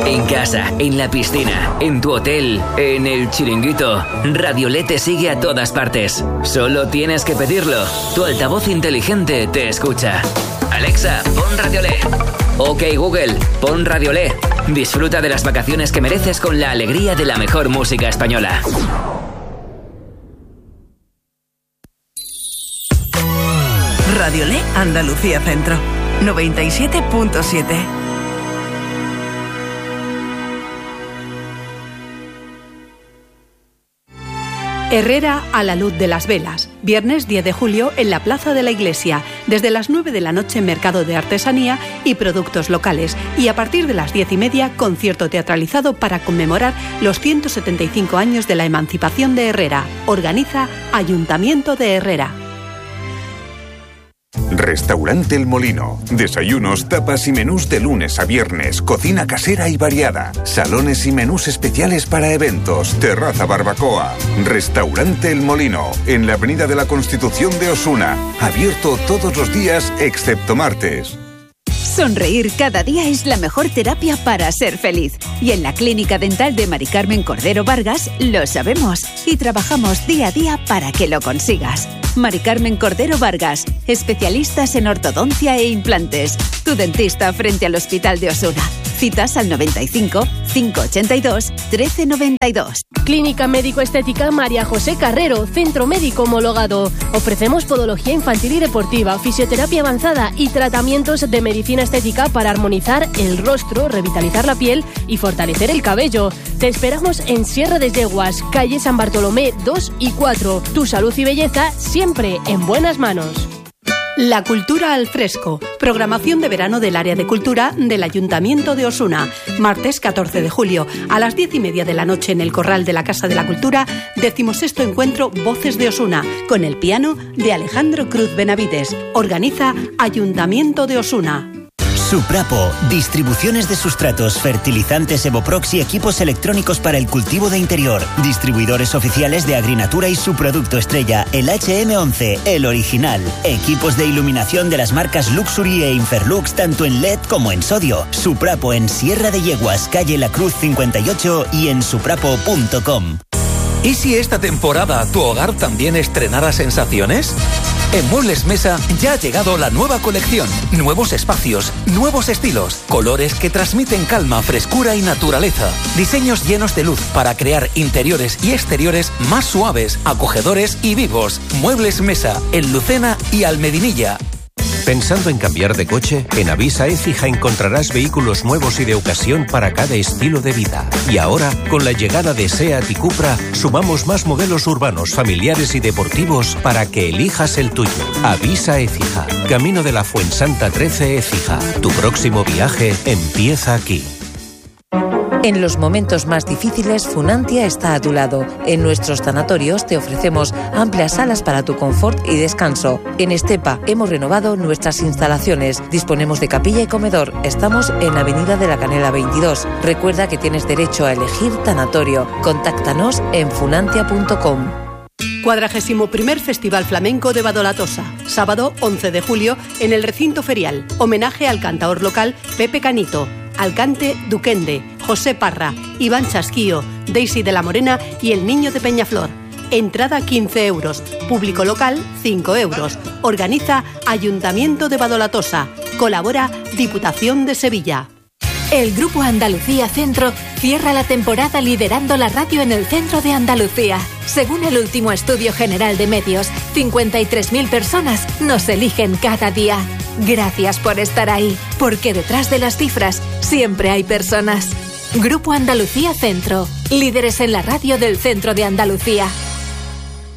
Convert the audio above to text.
En casa, en la piscina, en tu hotel, en el chiringuito, Radiolé te sigue a todas partes. Solo tienes que pedirlo. Tu altavoz inteligente te escucha. Alexa, pon Radiolé. Ok Google, pon Radiolé. Disfruta de las vacaciones que mereces con la alegría de la mejor música española. Radiolé Andalucía Centro, 97.7. Herrera a la luz de las velas. Viernes 10 de julio en la Plaza de la Iglesia. Desde las 9 de la noche mercado de artesanía y productos locales. Y a partir de las 10:30 concierto teatralizado para conmemorar los 175 años de la emancipación de Herrera. Organiza Ayuntamiento de Herrera. Restaurante El Molino. Desayunos, tapas y menús de lunes a viernes. Cocina casera y variada. Salones y menús especiales para eventos. Terraza barbacoa. Restaurante El Molino. En la Avenida de la Constitución de Osuna. Abierto todos los días excepto martes. Sonreír cada día es la mejor terapia para ser feliz. Y en la Clínica Dental de Mari Carmen Cordero Vargas lo sabemos. Y trabajamos día a día para que lo consigas. Mari Carmen Cordero Vargas, especialistas en ortodoncia e implantes. Tu dentista frente al Hospital de Osuna. Citas al 95 582 1392. Clínica Médico Estética María José Carrero, Centro Médico Homologado. Ofrecemos podología infantil y deportiva, fisioterapia avanzada y tratamientos de medicina estética para armonizar el rostro, revitalizar la piel y fortalecer el cabello. Te esperamos en Sierra de Yeguas, calle San Bartolomé 2 y 4. Tu salud y belleza siempre en buenas manos. La cultura al fresco. Programación de verano del área de cultura del Ayuntamiento de Osuna. Martes 14 de julio a las 10:30 de la noche en el Corral de la Casa de la Cultura. 16º encuentro Voces de Osuna con el piano de Alejandro Cruz Benavides. Organiza Ayuntamiento de Osuna. Suprapo, distribuciones de sustratos, fertilizantes Evoprox y equipos electrónicos para el cultivo de interior. Distribuidores oficiales de Agrinatura y su producto estrella, el HM11, el original. Equipos de iluminación de las marcas Luxury e Inferlux, tanto en LED como en sodio. Suprapo en Sierra de Yeguas, calle La Cruz 58 y en suprapo.com. ¿Y si esta temporada tu hogar también estrenara sensaciones? En Muebles Mesa ya ha llegado la nueva colección. Nuevos espacios, nuevos estilos, colores que transmiten calma, frescura y naturaleza. Diseños llenos de luz para crear interiores y exteriores más suaves, acogedores y vivos. Muebles Mesa, en Lucena y Almedinilla. ¿Pensando en cambiar de coche? En Avisa Écija encontrarás vehículos nuevos y de ocasión para cada estilo de vida. Y ahora, con la llegada de SEAT y Cupra, sumamos más modelos urbanos, familiares y deportivos para que elijas el tuyo. Avisa Écija, Camino de la Fuensanta 13 Écija. Tu próximo viaje empieza aquí. En los momentos más difíciles, Funantia está a tu lado. En nuestros tanatorios te ofrecemos amplias salas para tu confort y descanso. En Estepa hemos renovado nuestras instalaciones. Disponemos de capilla y comedor. Estamos en Avenida de la Canela 22. Recuerda que tienes derecho a elegir tanatorio. Contáctanos en funantia.com. 41º Festival Flamenco de Badolatosa. Sábado 11 de julio en el recinto ferial. Homenaje al cantaor local Pepe Canito. Alcante Duquende, José Parra, Iván Chasquío, Daisy de la Morena y el Niño de Peñaflor. Entrada 15 euros. Público local 5 euros. Organiza Ayuntamiento de Badolatosa. Colabora Diputación de Sevilla. El Grupo Andalucía Centro cierra la temporada liderando la radio en el centro de Andalucía. Según el último estudio general de medios, 53.000 personas nos eligen cada día. Gracias por estar ahí, porque detrás de las cifras siempre hay personas. Grupo Andalucía Centro, líderes en la radio del centro de Andalucía.